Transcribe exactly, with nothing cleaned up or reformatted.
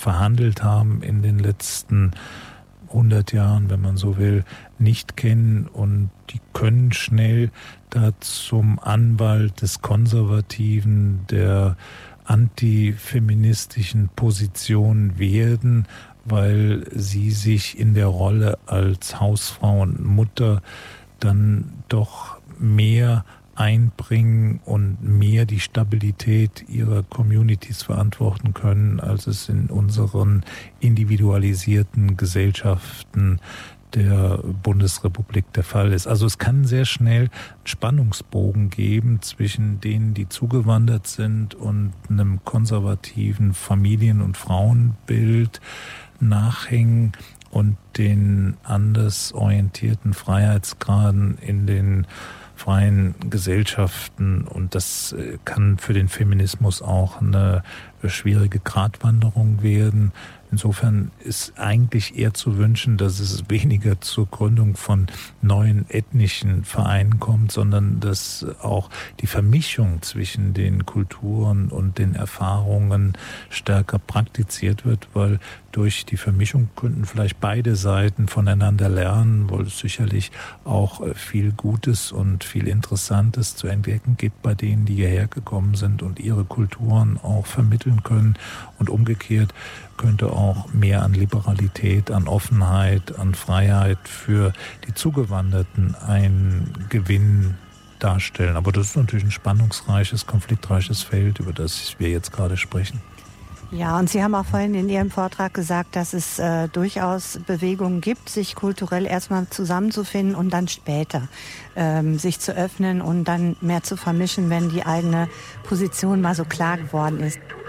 verhandelt haben in den letzten hundert Jahren, wenn man so will, nicht kennen, und die können schnell da zum Anwalt des Konservativen, der antifeministischen Position werden, weil sie sich in der Rolle als Hausfrau und Mutter dann doch mehr einbringen und mehr die Stabilität ihrer Communities verantworten können, als es in unseren individualisierten Gesellschaften der Bundesrepublik der Fall ist. Also es kann sehr schnell einen Spannungsbogen geben zwischen denen, die zugewandert sind, und einem konservativen Familien- und Frauenbild nachhängen und den anders orientierten Freiheitsgraden in den freien Gesellschaften. Und das kann für den Feminismus auch eine schwierige Gratwanderung werden. Insofern ist eigentlich eher zu wünschen, dass es weniger zur Gründung von neuen ethnischen Vereinen kommt, sondern dass auch die Vermischung zwischen den Kulturen und den Erfahrungen stärker praktiziert wird, weil durch die Vermischung könnten vielleicht beide Seiten voneinander lernen, weil es sicherlich auch viel Gutes und viel Interessantes zu entdecken gibt bei denen, die hierher gekommen sind und ihre Kulturen auch vermitteln können. Und umgekehrt könnte auch mehr an Liberalität, an Offenheit, an Freiheit für die Zugewanderten ein Gewinn darstellen. Aber das ist natürlich ein spannungsreiches, konfliktreiches Feld, über das wir jetzt gerade sprechen. Ja, und Sie haben auch vorhin in Ihrem Vortrag gesagt, dass es äh, durchaus Bewegungen gibt, sich kulturell erstmal zusammenzufinden und dann später ähm, sich zu öffnen und dann mehr zu vermischen, wenn die eigene Position mal so klar geworden ist.